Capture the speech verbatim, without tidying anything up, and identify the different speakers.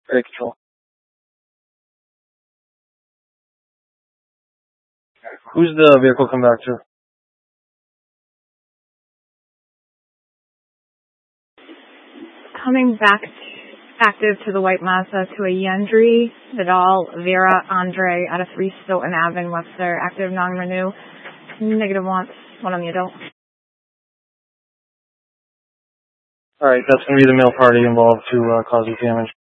Speaker 1: Area control. Who's the vehicle come back to?
Speaker 2: Coming back active to the white Mazda to a Yendry, Vidal, Vera, Andre, out of three Stoughton Avenue, Webster, active non-renew, negative wants, one on the adult.
Speaker 1: Alright, that's going to be the male party involved to uh, cause the damage.